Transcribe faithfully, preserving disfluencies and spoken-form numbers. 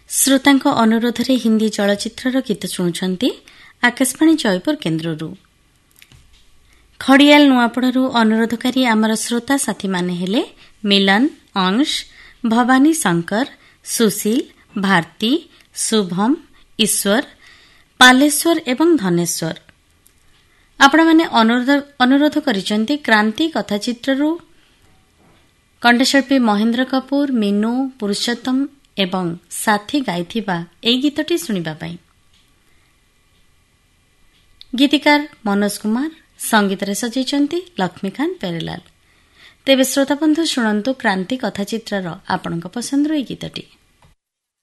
ଶ୍ରୋତାଙ୍କ ଅନୁରୋଧରେ ହିନ୍ଦୀ ଚଳଚ୍ଚିତ୍ରର ଗୀତ ଶୁଣୁଛନ୍ତି ଆକାଶବାଣୀ ଜୟପୁର କେନ୍ଦ୍ରରୁ। ଖଡ଼ିଆଲ ନୂଆପଡ଼ାରୁ ଅନୁରୋଧକାରୀ ଆମର ଶ୍ରୋତା ସାଥୀମାନେ ହେଲେ ମିଲନ, ଅଂଶ, ଭବାନୀ ଶଙ୍କର, ସୁଶୀଲ, ଭାରତୀ, ଶୁଭମ, ଈଶ୍ୱର, ପାଲେଶ୍ୱର ଏବଂ ଧନେଶ୍ୱର। ଆପଣମାନେ ଅନୁରୋଧ କରିଛନ୍ତି କ୍ରାନ୍ତି କଥାଚିତ୍ରରୁ କଣ୍ଠଶିଳ୍ପୀ ମହେନ୍ଦ୍ର କପୁର, ମିନୁ, ପୁରୁଷୋତ୍ତମ ଏବଂ ସାଥୀ ଗାଇଥିବା ଏହି ଗୀତଟି ଶୁଣିବା ପାଇଁ। ଗୀତିକାର ମନୋଜ କୁମାର, ସଙ୍ଗୀତରେ ସଜାଇଛନ୍ତି ଲକ୍ଷ୍ମୀକାନ୍ତ ପେରେଲାଲ। ତେବେ ଶ୍ରୋତାବନ୍ଧୁ ଶୁଣନ୍ତୁ କ୍ରାନ୍ତି କଥାଚିତ୍ରର ଆପଣଙ୍କ ପସନ୍ଦର ଏହି ଗୀତଟି।